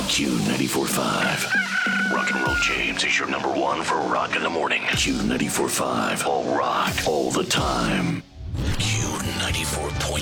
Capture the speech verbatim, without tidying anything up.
Q ninety-four point five. Rock and Roll James is your number one for rock in the morning. Q ninety-four point five. All rock, all the time. Q ninety-four point